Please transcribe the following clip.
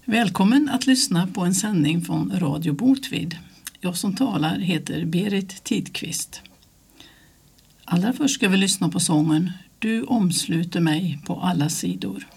Välkommen att lyssna på en sändning från Radio Botvid. Jag som talar heter Berit Tidqvist. Allra först ska vi lyssna på sången Du omsluter mig på alla sidor.